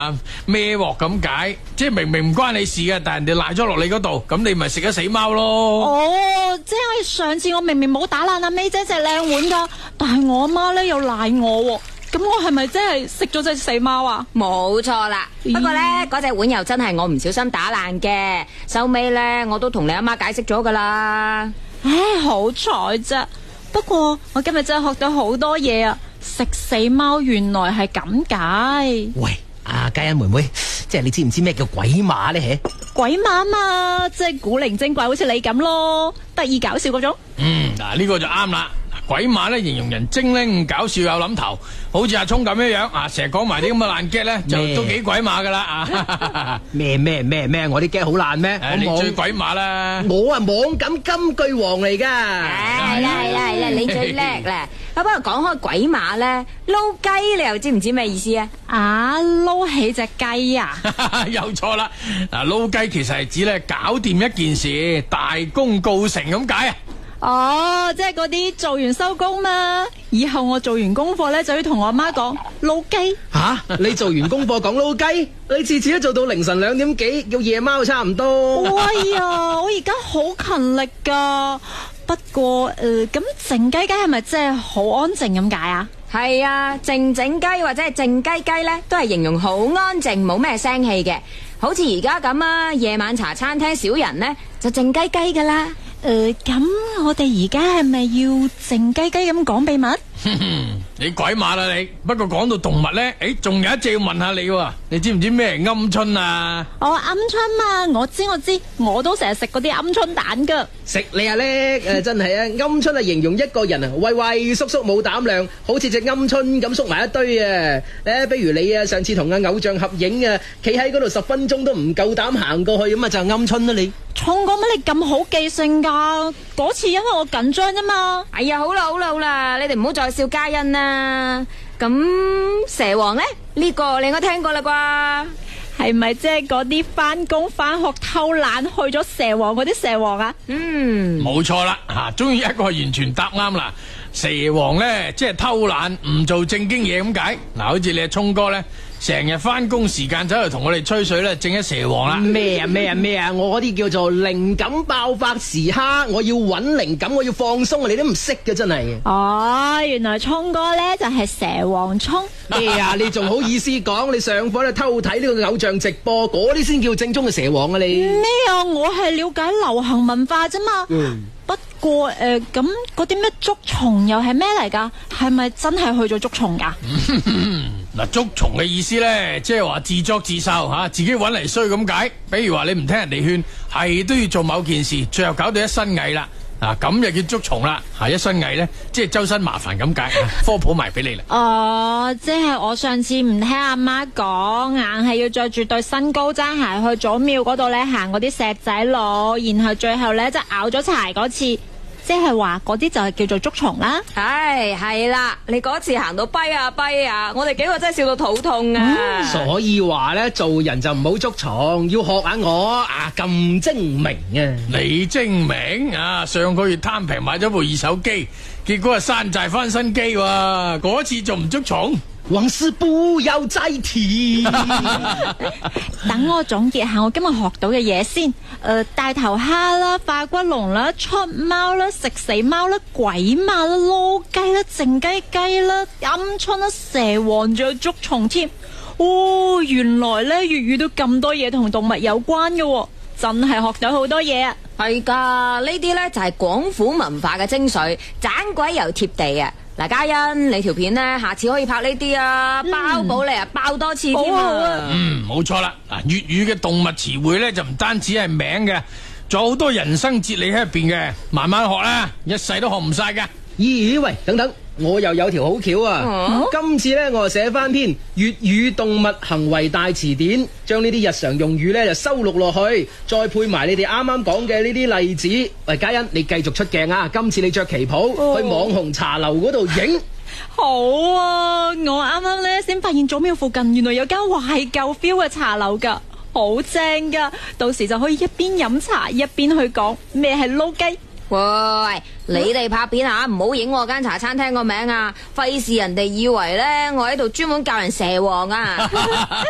孭鑊咁解，即係明明唔關你事嘅，但係人哋賴咗落你嗰度，咁你咪食咗死貓咯。 哦，即係上次我明明冇打爛阿 May 姐隻靚碗噶，但係我阿媽咧又賴我喎，咁我係咪真係食咗隻死貓啊？ 冇錯啦，不過呢，嗰隻碗又真係我唔小心打爛嘅，收尾呢，我都同你阿媽解釋咗噶啦。 唉，好彩啫。不過我今日真係學到好多嘢啊！食死貓原來係咁解。 喂，阿嘉欣妹妹，即係你知唔知咩叫鬼馬呢？ 鬼馬嘛，即係古靈精怪，好似你咁咯，得意搞笑嗰種。 嗱呢個就啱啦。鬼馬咧形容人精靈搞笑有諗頭，好似阿聰咁樣啊，成日講埋啲咁嘅爛 gag 咧，就都幾鬼馬噶啦啊！ 咩？我啲 gag 好爛咩？ 你最鬼馬啦！ 我啊網感金句王嚟噶。 係啦，你最叻啦！不過講開鬼馬咧，撈雞你又知唔知咩意思啊？ 啊，撈起隻雞啊！ 有錯啦！嗱，撈雞其實係指咧搞掂一件事，大功告成咁解啊！ 哦，即係嗰啲做完收工嘛，以後我做完功課咧就要同我阿媽講撈雞。 吓，你做完功課講撈雞，你次次都做到凌晨2點幾，叫夜貓差唔多。 喂呀，我而家好勤力噶，不過咁靜雞雞係咪真係好安靜咁解啊？ 係啊，靜靜雞或者係靜雞雞咧，都係形容好安靜，冇咩聲氣嘅。好似而家咁啊，夜晚茶餐廳少人呢，就靜雞雞噶啦。 咁我哋而家係咪要靜雞雞咁講秘密？ 你鬼馬啦你！不過講到動物咧，仲有一隻要問下你喎，你知唔知咩係鵪鶉啊？ 哦，鵪鶉嘛，我知，我都成日食嗰啲鵪鶉蛋噶。 食你啊叻！真係啊，鵪鶉係形容一個人啊畏畏縮縮冇膽量，好似隻鵪鶉咁縮埋一堆啊！比如你啊，上次同阿偶像合影啊，企喺嗰度10分鐘都唔夠膽行過去，咁啊就係鵪鶉啦你。 聰哥，乜你咁好記性噶？嗰次因為我緊張啫嘛。 哎呀，好啦，你哋唔好再笑嘉欣啦。咁蛇王呢？呢個你應該聽過啦啩？ 係咪即係嗰啲翻工翻學偷懶去咗蛇王嗰啲蛇王啊？ 冇錯啦，終於一個完全答啱啦。蛇王呢，即係偷懶唔做正經嘢咁解。嗱，好似你阿聰哥呢，成日翻工時間走嚟同我哋吹水咧，正一蛇王啦。 咩啊！我嗰啲叫做靈感爆發時刻，我要揾靈感，我要放鬆啊！你都唔識嘅真係。 哦，原來聰哥咧就係蛇王聰。 咩啊？你仲好意思講？你上課咧偷睇呢個偶像直播，嗰啲先叫正宗嘅蛇王啊！你咩啊？我係了解流行文化啫嘛。不過咁嗰啲咩捉蟲又係咩嚟噶？係咪真係去咗捉蟲噶？ 嗱，捉蟲嘅意思咧，即係話自作自受吓，自己搵嚟衰咁解。比如話你唔聽人哋勸，係都要做某件事，最後搞到一身蟻啦。咁就叫捉蟲啦。一身蟻咧，即係周身麻煩咁解。科普埋俾你啦。 哦，即係我上次唔聽阿媽講，硬係要着住對新高踭鞋去祖廟嗰度咧行嗰啲石仔路，然後最後咧就咬咗柴嗰次。即係話嗰啲就係叫做捉蟲啦。 唉，係啦，你嗰次行到跛啊，我哋幾個真係笑到肚痛啊。 所以話咧，做人就唔好捉蟲，要學下我啊咁精明啊。 你精明啊！上個月貪平買咗部2手機，結果係山寨翻新機喎。嗰次仲唔捉蟲？ 往事不要再提。 等我總結下我今日學到嘅嘢先。大頭蝦啦，化骨龍啦，出貓啦，食死貓啦，鬼馬啦，撈雞啦，靜雞雞啦，鵪鶉啦，蛇王，仲有捉蟲添。哦，原來咧粵語都咁多嘢同動物有關嘅，真係學到好多嘢啊！ 係噶，呢啲呢就係廣府文化嘅精髓，盞鬼又貼地啊！嗱，嘉欣，你條片呢，下次可以拍呢啲啊，包保你啊，爆多次添啊！ 冇錯啦。嗱，粵語嘅動物詞彙呢，就唔單止係名嘅，仲有好多人生哲理喺入邊嘅，慢慢學啦，一世都學唔晒噶。 咦喂，等等，我又有條好橋啊！今次呢，我就寫翻篇粵語動物行為大詞典，將呢啲日常用語呢就收錄落去，再配埋你哋啱啱講嘅呢啲例子。喂，嘉欣，你繼續出鏡啊！今次你着旗袍，去網紅茶樓嗰度影。 好啊！我啱啱呢先發現祖廟附近原來有間懷舊 feel 嘅茶樓噶，好正噶，到時就可以一邊飲茶一邊去講咩係撈雞。 喂，你哋拍片啊，唔好影我間茶餐廳個名啊，費事人哋以為呢，我喺度專門教人蛇王啊。